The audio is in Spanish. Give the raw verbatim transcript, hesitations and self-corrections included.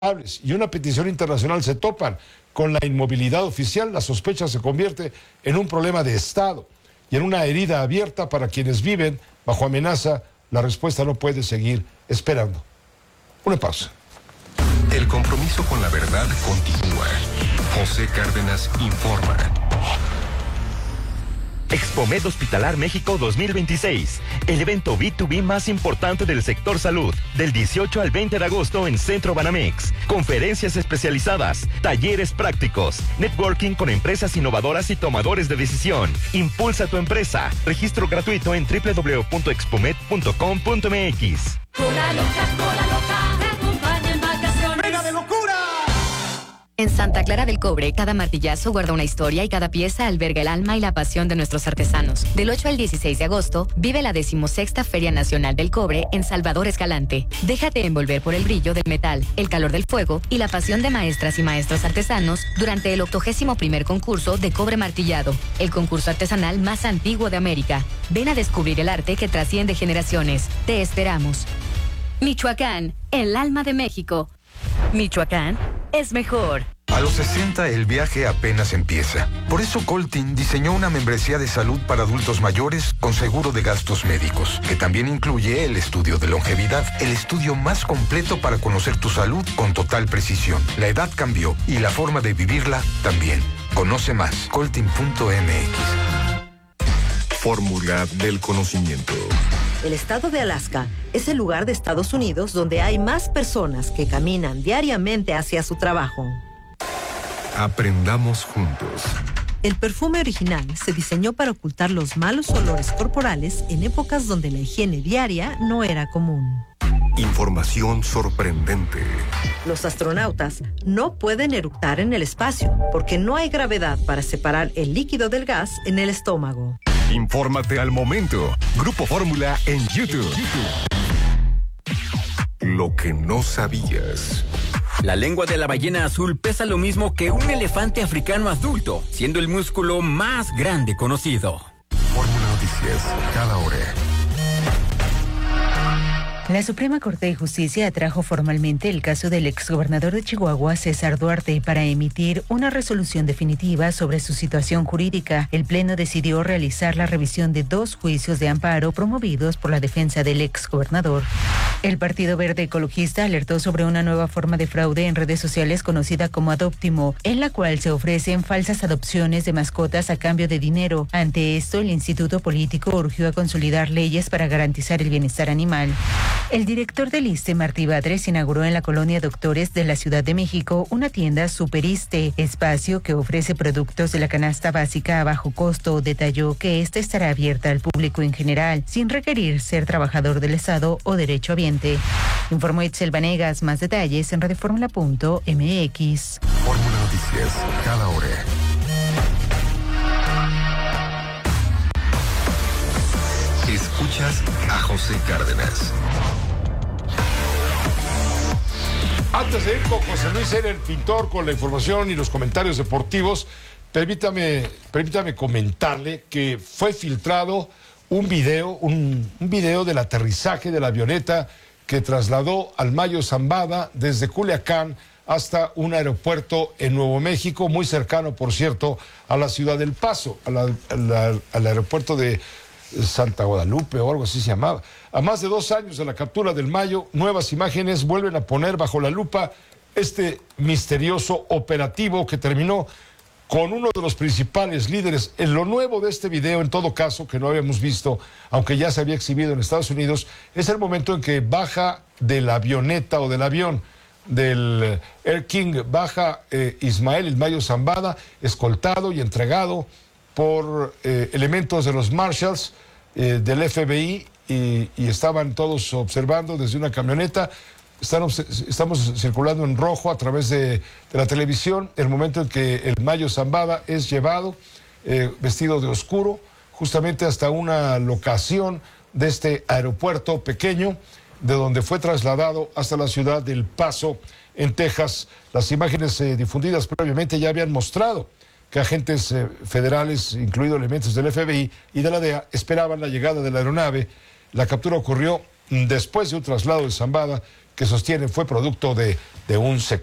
y una petición internacional se topan con la inmovilidad oficial, la sospecha se convierte en un problema de Estado y en una herida abierta para quienes viven bajo amenaza. La respuesta no puede seguir esperando. Una pausa. El compromiso con la verdad continúa. José Cárdenas informa. Expomed Hospitalar México dos mil veintiséis, el evento B dos B más importante del sector salud, del dieciocho al veinte de agosto en Centro Banamex. Conferencias especializadas, talleres prácticos, networking con empresas innovadoras y tomadores de decisión. Impulsa tu empresa. Registro gratuito en doble u doble u doble u punto expomed punto com punto m x. Cola loca, cola loca, te acompaña en vacaciones. ¡Venga de locura! En Santa Clara del Cobre, cada martillazo guarda una historia y cada pieza alberga el alma y la pasión de nuestros artesanos. Del ocho al dieciséis de agosto, vive la decimosexta Feria Nacional del Cobre en Salvador Escalante. Déjate envolver por el brillo del metal, el calor del fuego y la pasión de maestras y maestros artesanos durante el octogésimo primer concurso de cobre martillado, el concurso artesanal más antiguo de América. Ven a descubrir el arte que trasciende generaciones. Te esperamos. Michoacán, el alma de México. Michoacán es mejor. A los sesenta el viaje apenas empieza. Por eso Coltin diseñó una membresía de salud para adultos mayores con seguro de gastos médicos, que también incluye el estudio de longevidad, el estudio más completo para conocer tu salud con total precisión. La edad cambió y la forma de vivirla también. Conoce más, coltin punto m x. Fórmula del conocimiento. El estado de Alaska es el lugar de Estados Unidos donde hay más personas que caminan diariamente hacia su trabajo. Aprendamos juntos. El perfume original se diseñó para ocultar los malos olores corporales en épocas donde la higiene diaria no era común. Información sorprendente. Los astronautas no pueden eructar en el espacio porque no hay gravedad para separar el líquido del gas en el estómago. Infórmate al momento. Grupo Fórmula en YouTube. Lo que no sabías. La lengua de la ballena azul pesa lo mismo que un elefante africano adulto, siendo el músculo más grande conocido. Fórmula Noticias, cada hora. La Suprema Corte de Justicia atrajo formalmente el caso del exgobernador de Chihuahua, César Duarte, para emitir una resolución definitiva sobre su situación jurídica. El Pleno decidió realizar la revisión de dos juicios de amparo promovidos por la defensa del exgobernador. El Partido Verde Ecologista alertó sobre una nueva forma de fraude en redes sociales conocida como Adóptimo, en la cual se ofrecen falsas adopciones de mascotas a cambio de dinero. Ante esto, el Instituto Político urgió a consolidar leyes para garantizar el bienestar animal. El director del ISSSTE, Martí Batres, inauguró en la colonia Doctores de la Ciudad de México una tienda Superiste, espacio que ofrece productos de la canasta básica a bajo costo. Detalló que esta estará abierta al público en general, sin requerir ser trabajador del Estado o derechohabiente. Informó Itzel Vanegas. Más detalles en radioformula punto m x. Fórmula Noticias, cada hora. Escuchas a José Cárdenas. Antes de ir con José Luis Herer, pintor, con la información y los comentarios deportivos, permítame, permítame comentarle que fue filtrado un video, un, un video del aterrizaje de la avioneta que trasladó al Mayo Zambada desde Culiacán hasta un aeropuerto en Nuevo México, muy cercano, por cierto, a la ciudad del Paso, a la, a la, al aeropuerto de Santa Guadalupe o algo así se llamaba. A más de dos años de la captura del Mayo, nuevas imágenes vuelven a poner bajo la lupa este misterioso operativo que terminó con uno de los principales líderes. En lo nuevo de este video, en todo caso, que no habíamos visto, aunque ya se había exhibido en Estados Unidos, es el momento en que baja de la avioneta o del avión del Air King, baja eh, Ismael El Mayo Zambada, escoltado y entregado por eh, elementos de los Marshalls, eh, del F B I, y, y estaban todos observando desde una camioneta. Están, estamos circulando en rojo a través de, de la televisión, el momento en que el Mayo Zambada es llevado, eh, vestido de oscuro, justamente hasta una locación de este aeropuerto pequeño, de donde fue trasladado hasta la ciudad del Paso, en Texas. Las imágenes eh, difundidas previamente ya habían mostrado que agentes eh, federales, incluidos elementos del F B I y de la D E A, esperaban la llegada de la aeronave. La captura ocurrió después de un traslado de Zambada que sostienen fue producto de, de un sector